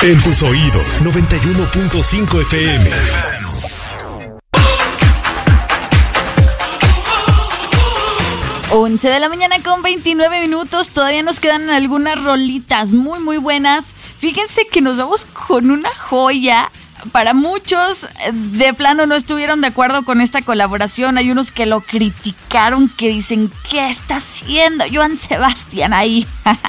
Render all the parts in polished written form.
En tus oídos, 91.5 FM. 11 de la mañana con 29 minutos. Todavía nos quedan algunas rolitas muy, muy buenas. Fíjense que nos vamos con una joya. Para muchos, de plano, no estuvieron de acuerdo con esta colaboración. Hay unos que lo criticaron, que dicen, ¿qué está haciendo Joan Sebastián ahí?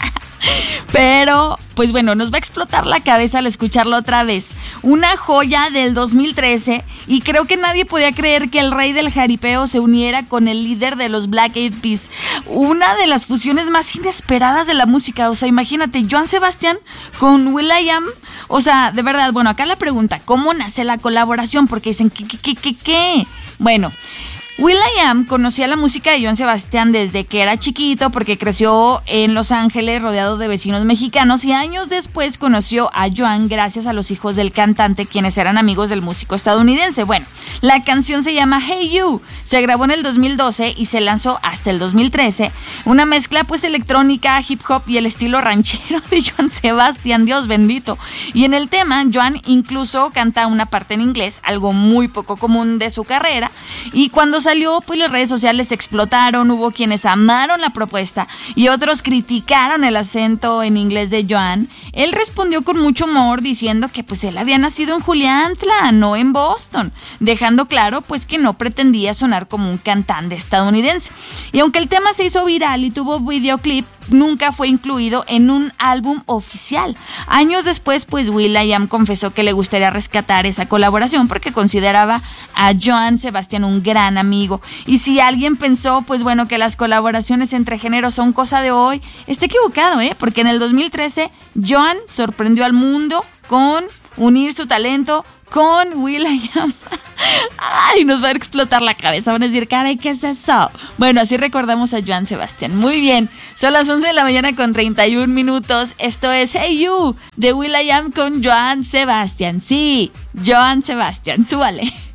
Pero, pues bueno, nos va a explotar la cabeza al escucharlo otra vez. Una joya del 2013, y creo que nadie podía creer que el rey del jaripeo se uniera con el líder de los Black Eyed Peas. Una de las fusiones más inesperadas de la música. O sea, imagínate, Joan Sebastián con will.i.am. O sea, de verdad, bueno, acá la pregunta, ¿cómo nace la colaboración? Porque dicen, ¿qué? Bueno, will.i.am conocía la música de Joan Sebastián desde que era chiquito, porque creció en Los Ángeles rodeado de vecinos mexicanos, y años después conoció a Joan gracias a los hijos del cantante, quienes eran amigos del músico estadounidense. Bueno, la canción se llama Hey You, se grabó en el 2012 y se lanzó hasta el 2013, una mezcla pues electrónica, hip hop y el estilo ranchero de Joan Sebastián, Dios bendito. Y en el tema, Joan incluso canta una parte en inglés, algo muy poco común de su carrera, y cuando salió, pues las redes sociales explotaron. Hubo quienes amaron la propuesta y otros criticaron el acento en inglés de Joan. Él respondió con mucho humor diciendo que pues él había nacido en Juliantla, no en Boston, dejando claro pues que no pretendía sonar como un cantante estadounidense. Y aunque el tema se hizo viral y tuvo videoclip, nunca fue incluido en un álbum oficial. Años después, pues will.i.am confesó que le gustaría rescatar esa colaboración porque consideraba a Joan Sebastián un gran amigo. Y si alguien pensó, pues bueno, que las colaboraciones entre géneros son cosa de hoy, está equivocado, porque en el 2013 Joan sorprendió al mundo con unir su talento con will.i.am. Ay, nos va a explotar la cabeza. Van a decir, caray, ¿qué es eso? Bueno, así recordamos a Joan Sebastián. Muy bien, son las 11 de la mañana con 31 minutos. Esto es Hey You de will.i.am con Joan Sebastián. Sí, Joan Sebastián, súbale.